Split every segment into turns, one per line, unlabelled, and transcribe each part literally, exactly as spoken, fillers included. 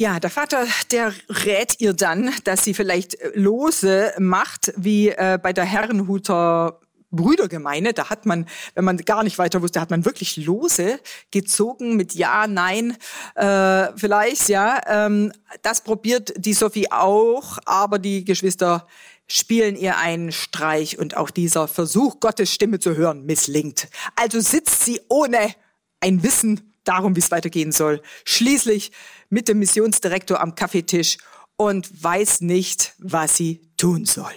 Ja, der Vater, der rät ihr dann, dass sie vielleicht Lose macht, wie äh, bei der Herrenhuter Brüdergemeine. Da hat man, wenn man gar nicht weiter wusste, hat man wirklich Lose gezogen mit Ja, Nein, äh, vielleicht, ja. Ähm, das probiert die Sophie auch, aber die Geschwister spielen ihr einen Streich und auch dieser Versuch, Gottes Stimme zu hören, misslingt. Also sitzt sie ohne ein Wissen darum, wie es weitergehen soll, schließlich mit dem Missionsdirektor am Kaffeetisch und weiß nicht, was sie tun soll.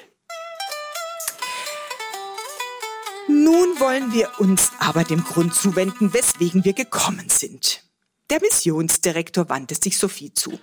Nun wollen wir uns aber dem Grund zuwenden, weswegen wir gekommen sind. Der Missionsdirektor wandte sich Sophie zu.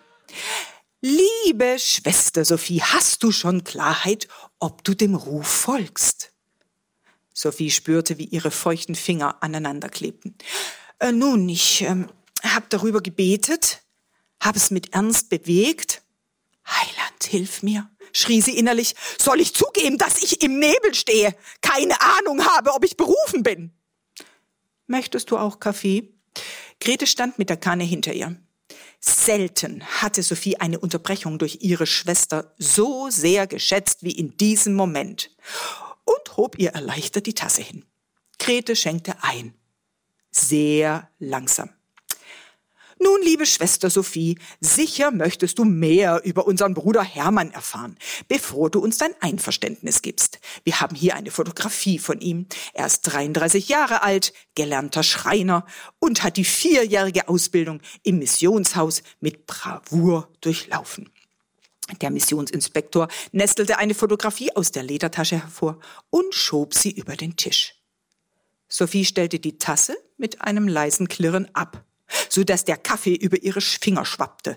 Liebe Schwester Sophie, hast du schon Klarheit, ob du dem Ruf folgst? Sophie spürte, wie ihre feuchten Finger aneinander klebten. Äh, nun, ich ähm, habe darüber gebetet, habe es mit Ernst bewegt. Heiland, hilf mir, schrie sie innerlich. Soll ich zugeben, dass ich im Nebel stehe, keine Ahnung habe, ob ich berufen bin? Möchtest du auch Kaffee? Grete stand mit der Kanne hinter ihr. Selten hatte Sophie eine Unterbrechung durch ihre Schwester so sehr geschätzt wie in diesem Moment und hob ihr erleichtert die Tasse hin. Grete schenkte ein. Sehr langsam. Nun, liebe Schwester Sophie, sicher möchtest du mehr über unseren Bruder Hermann erfahren, bevor du uns dein Einverständnis gibst. Wir haben hier eine Fotografie von ihm. Er ist dreiunddreißig Jahre alt, gelernter Schreiner und hat die vierjährige Ausbildung im Missionshaus mit Bravour durchlaufen. Der Missionsinspektor nestelte eine Fotografie aus der Ledertasche hervor und schob sie über den Tisch. Sophie stellte die Tasse mit einem leisen Klirren ab, so dass der Kaffee über ihre Finger schwappte.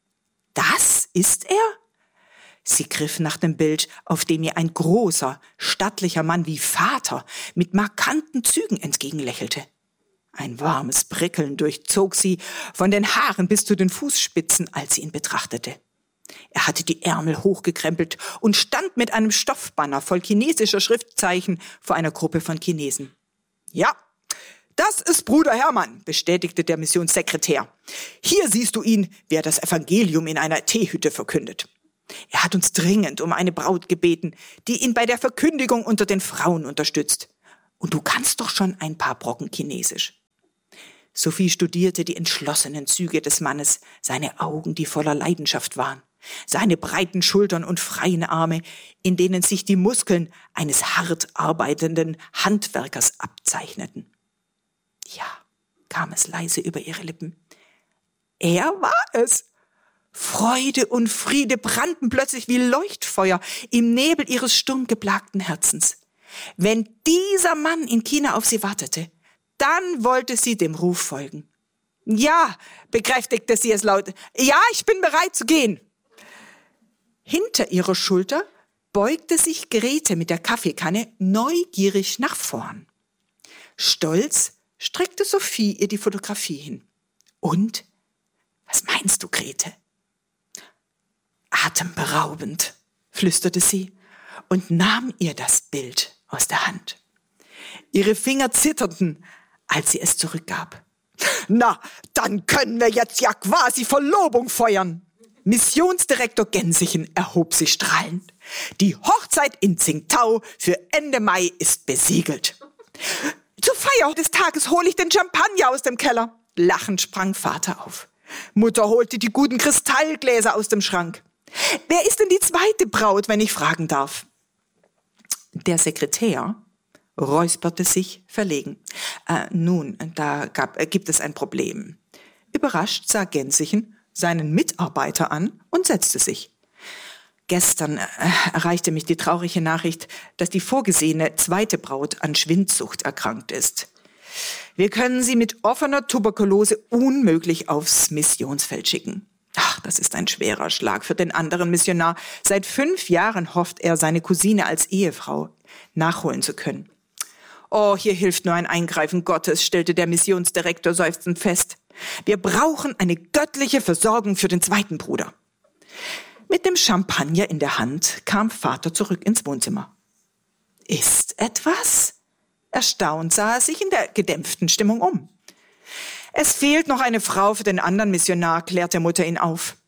Das ist er? Sie griff nach dem Bild, auf dem ihr ein großer, stattlicher Mann wie Vater mit markanten Zügen entgegenlächelte. Ein warmes Prickeln durchzog sie von den Haaren bis zu den Fußspitzen, als sie ihn betrachtete. Er hatte die Ärmel hochgekrempelt und stand mit einem Stoffbanner voll chinesischer Schriftzeichen vor einer Gruppe von Chinesen. Ja, das ist Bruder Hermann, bestätigte der Missionssekretär. Hier siehst du ihn, wie er das Evangelium in einer Teehütte verkündet. Er hat uns dringend um eine Braut gebeten, die ihn bei der Verkündigung unter den Frauen unterstützt. Und du kannst doch schon ein paar Brocken Chinesisch. Sophie studierte die entschlossenen Züge des Mannes, seine Augen, die voller Leidenschaft waren, seine breiten Schultern und freien Arme, in denen sich die Muskeln eines hart arbeitenden Handwerkers abzeichneten. Ja, kam es leise über ihre Lippen. Er war es. Freude und Friede brannten plötzlich wie Leuchtfeuer im Nebel ihres sturmgeplagten Herzens. Wenn dieser Mann in China auf sie wartete, dann wollte sie dem Ruf folgen. Ja, bekräftigte sie es laut. Ja, ich bin bereit zu gehen. Hinter ihrer Schulter beugte sich Grete mit der Kaffeekanne neugierig nach vorn. Stolz streckte Sophie ihr die Fotografie hin. Und? Was meinst du, Grete? Atemberaubend, flüsterte sie und nahm ihr das Bild aus der Hand. Ihre Finger zitterten, als sie es zurückgab. Na, dann können wir jetzt ja quasi Verlobung feiern. Missionsdirektor Gänsichen erhob sich strahlend. Die Hochzeit in Tsingtao für Ende Mai ist besiegelt. Zur Feier des Tages hole ich den Champagner aus dem Keller. Lachend sprang Vater auf. Mutter holte die guten Kristallgläser aus dem Schrank. Wer ist denn die zweite Braut, wenn ich fragen darf? Der Sekretär räusperte sich verlegen. Äh, nun, da gab, äh, gibt es ein Problem. Überrascht sah Gänsichen seinen Mitarbeiter an und setzte sich. Gestern äh, erreichte mich die traurige Nachricht, dass die vorgesehene zweite Braut an Schwindsucht erkrankt ist. Wir können sie mit offener Tuberkulose unmöglich aufs Missionsfeld schicken. Ach, das ist ein schwerer Schlag für den anderen Missionar. Seit fünf Jahren hofft er, seine Cousine als Ehefrau nachholen zu können. Oh, hier hilft nur ein Eingreifen Gottes, stellte der Missionsdirektor seufzend fest. Wir brauchen eine göttliche Versorgung für den zweiten Bruder. Mit dem Champagner in der Hand kam Vater zurück ins Wohnzimmer. Ist etwas? Erstaunt sah er sich in der gedämpften Stimmung um. Es fehlt noch eine Frau für den anderen Missionar, klärte Mutter ihn auf.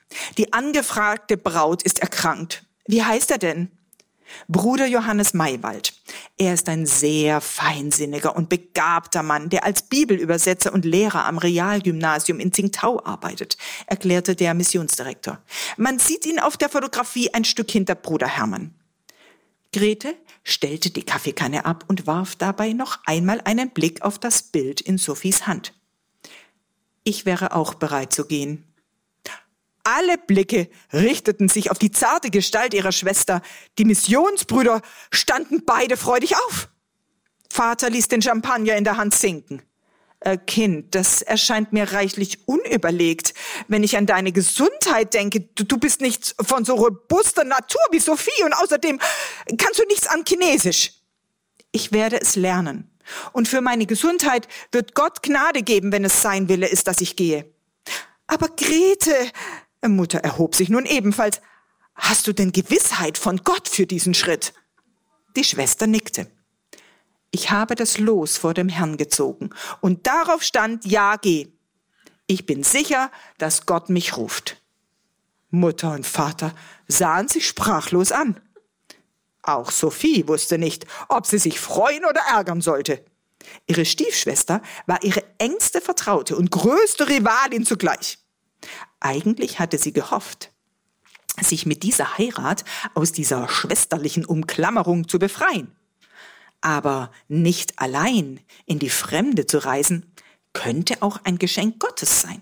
Die angefragte Braut ist erkrankt. Wie heißt er denn? Bruder Johannes Maywald. Er ist ein sehr feinsinniger und begabter Mann, der als Bibelübersetzer und Lehrer am Realgymnasium in Tsingtau arbeitet, erklärte der Missionsdirektor. Man sieht ihn auf der Fotografie ein Stück hinter Bruder Hermann. Grete stellte die Kaffeekanne ab und warf dabei noch einmal einen Blick auf das Bild in Sophies Hand. Ich wäre auch bereit zu gehen. Alle Blicke richteten sich auf die zarte Gestalt ihrer Schwester. Die Missionsbrüder standen beide freudig auf. Vater ließ den Champagner in der Hand sinken. Äh, Kind, das erscheint mir reichlich unüberlegt. Wenn ich an deine Gesundheit denke, du, du bist nicht von so robuster Natur wie Sophie und außerdem kannst du nichts an Chinesisch. Ich werde es lernen. Und für meine Gesundheit wird Gott Gnade geben, wenn es sein Wille ist, dass ich gehe. Aber Grete, Mutter erhob sich nun ebenfalls. Hast du denn Gewissheit von Gott für diesen Schritt? Die Schwester nickte. Ich habe das Los vor dem Herrn gezogen und darauf stand, ja, geh. Ich bin sicher, dass Gott mich ruft. Mutter und Vater sahen sich sprachlos an. Auch Sophie wusste nicht, ob sie sich freuen oder ärgern sollte. Ihre Stiefschwester war ihre engste Vertraute und größte Rivalin zugleich. Eigentlich hatte sie gehofft, sich mit dieser Heirat aus dieser schwesterlichen Umklammerung zu befreien. Aber nicht allein in die Fremde zu reisen, könnte auch ein Geschenk Gottes sein.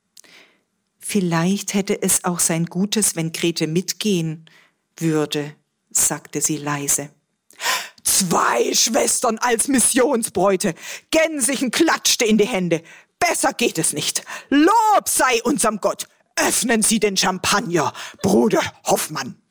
Vielleicht hätte es auch sein Gutes, wenn Grete mitgehen würde, sagte sie leise. Zwei Schwestern als Missionsbräute. Gänsichen klatschte in die Hände. Besser geht es nicht. Lob sei unserem Gott. Öffnen Sie den Champagner, Bruder Hoffmann.